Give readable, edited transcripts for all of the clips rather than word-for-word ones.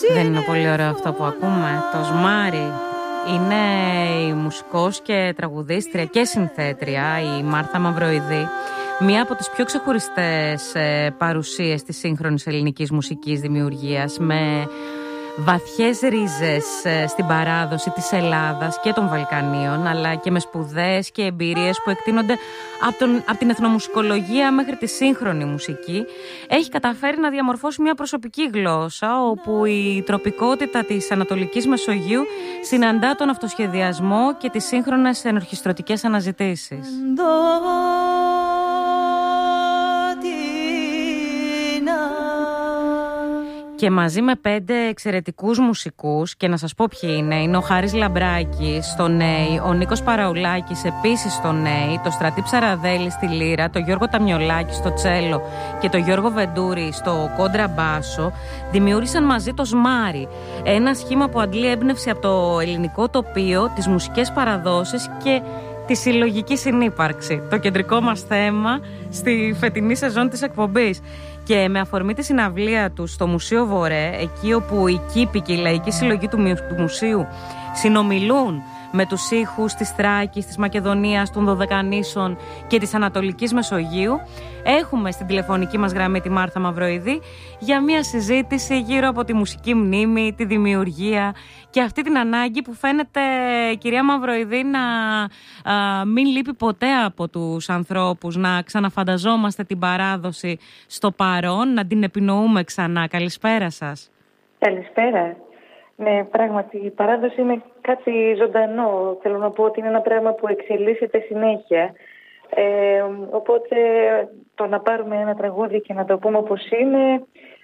Δεν είναι πολύ ωραίο αυτό που ακούμε? Το Σμάρι. Είναι η μουσικός και τραγουδίστρια και συνθέτρια, η Μάρθα Μαυροειδή. Μία από τις πιο ξεχωριστές παρουσίες της σύγχρονης ελληνικής μουσικής δημιουργίας, με βαθιές ρίζες στην παράδοση της Ελλάδας και των Βαλκανίων, αλλά και με σπουδές και εμπειρίες που εκτείνονται από την εθνομουσικολογία μέχρι τη σύγχρονη μουσική. Έχει καταφέρει να διαμορφώσει μια προσωπική γλώσσα, όπου η τροπικότητα της Ανατολικής Μεσογείου συναντά τον αυτοσχεδιασμό και τις σύγχρονες ενορχιστρωτικές αναζητήσεις. Και μαζί με 5 εξαιρετικούς μουσικούς, και να σας πω ποιοι είναι ο Χάρης Λαμπράκης στο νέι, ο Νίκος Παραουλάκης επίσης στο νέι, το Στρατή Ψαραδέλη στη λύρα, το Γιώργο Ταμιολάκη στο τσέλο και το Γιώργο Βεντούρη στο κόντραμπάσο, δημιούργησαν μαζί το Σμάρι, ένα σχήμα που αντλεί έμπνευση από το ελληνικό τοπίο, τις μουσικές παραδόσεις και τη συλλογική συνύπαρξη, το κεντρικό μας θέμα στη φετινή σεζόν της εκπομπής. Και με αφορμή τη συναυλία του στο Μουσείο Βορέ, εκεί όπου οι κήποι και η λαϊκή συλλογή του μουσείου συνομιλούν με τους ήχους της Θράκης, της Μακεδονίας, των Δωδεκανήσων και της Ανατολικής Μεσογείου, έχουμε στην τηλεφωνική μας γραμμή τη Μάρθα Μαυροειδή για μια συζήτηση γύρω από τη μουσική μνήμη, τη δημιουργία και αυτή την ανάγκη που φαίνεται, κυρία Μαυροειδή, να μην λείπει ποτέ από τους ανθρώπους, να ξαναφανταζόμαστε την παράδοση στο παρόν, να την επινοούμε ξανά. Καλησπέρα σας. Καλησπέρα. Ναι, πράγματι η παράδοση είναι κάτι ζωντανό. Θέλω να πω ότι είναι ένα πράγμα που εξελίσσεται συνέχεια. Οπότε το να πάρουμε ένα τραγούδι και να το πούμε όπως είναι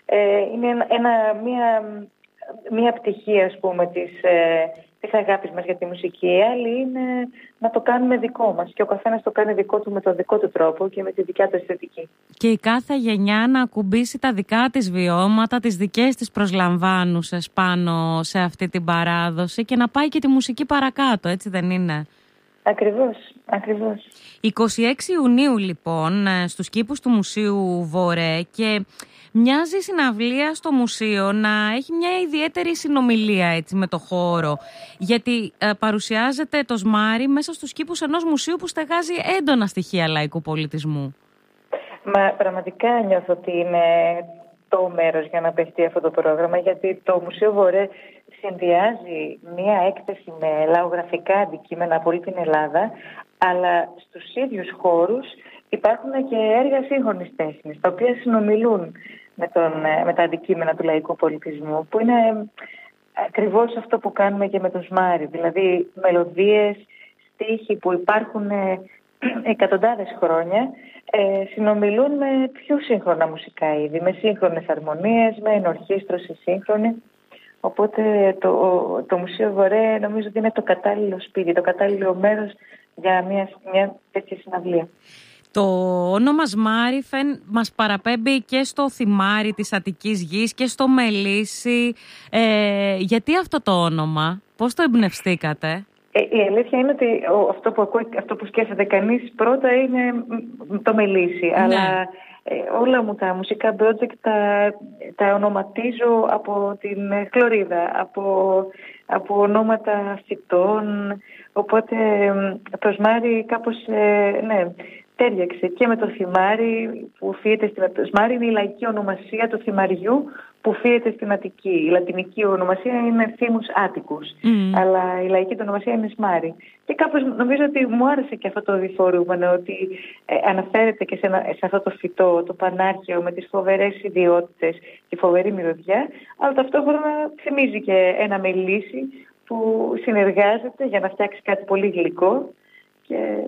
μία πτυχή, ας πούμε, της αγάπης μας για τη μουσική. Η άλλη είναι να το κάνουμε δικό μας και ο καθένας το κάνει δικό του με τον δικό του τρόπο και με τη δικιά του αισθητική. Και η κάθε γενιά να ακουμπήσει τα δικά της βιώματα, τις δικές της προσλαμβάνουσες πάνω σε αυτή την παράδοση και να πάει και τη μουσική παρακάτω, έτσι δεν είναι? Ακριβώς, ακριβώς. 26 Ιουνίου λοιπόν στους κήπους του Μουσείου Βορέ, και μοιάζει η συναυλία στο μουσείο να έχει μια ιδιαίτερη συνομιλία έτσι με το χώρο, γιατί παρουσιάζεται το Σμάρι μέσα στους κήπους ενός μουσείου που στεγάζει έντονα στοιχεία λαϊκού πολιτισμού. Μα πραγματικά νιώθω ότι είναι το μέρος για να παιχτεί αυτό το πρόγραμμα, γιατί το Μουσείο Βορέ συνδυάζει μία έκθεση με λαογραφικά αντικείμενα από όλη την Ελλάδα, αλλά στους ίδιους χώρους υπάρχουν και έργα σύγχρονης τέχνης, τα οποία συνομιλούν με τα αντικείμενα του λαϊκού πολιτισμού, που είναι ακριβώς αυτό που κάνουμε και με το Σμάρι. Δηλαδή μελωδίες, στίχοι που υπάρχουν εκατοντάδες χρόνια, συνομιλούν με πιο σύγχρονα μουσικά είδη, με σύγχρονες αρμονίες, με ενορχήστρωση σύγχρονη. Οπότε το Μουσείο Βορέ νομίζω ότι είναι το κατάλληλο σπίτι, το κατάλληλο μέρος για μια τέτοια συναυλία. Το όνομα Σμάρι μας παραπέμπει και στο θυμάρι της Αττικής Γης και στο Μελίσι. Γιατί αυτό το όνομα, πώς το εμπνευστήκατε? Η αλήθεια είναι ότι αυτό που σκέφτεται κανείς πρώτα είναι το Μελίσι, ναι. Αλλά όλα μου τα μουσικά project τα ονοματίζω από την χλωρίδα, από ονόματα φυτών, οπότε το Σμάρι κάπως τέριαξε και με το θυμάρι που φύεται στην Αττική. Το Σμάρι είναι η λαϊκή ονομασία του θυμαριού που φύεται στην Αττική. Η λατινική ονομασία είναι Θήμους Άττικους, αλλά η λαϊκή ονομασία είναι Σμάρι. Και κάπως νομίζω ότι μου άρεσε και αυτό το διφορούμενο, ότι αναφέρεται και σε αυτό το φυτό, το πανάρχαιο, με τις φοβερές ιδιότητες, τη φοβερή μυρωδιά, αλλά ταυτόχρονα θυμίζει και ένα μελίσι που συνεργάζεται για να φτιάξει κάτι πολύ γλυκό. Και